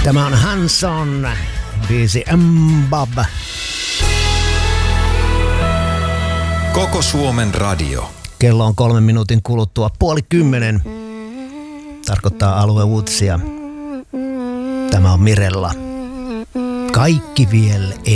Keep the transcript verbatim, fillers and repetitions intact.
Tämä on Hanson, biisi M-Bob. Koko Suomen radio. Kello on kolmen minuutin kuluttua puoli kymmenen. Tarkoittaa alueuutisia. Tämä on Mirella. Kaikki vielä ei.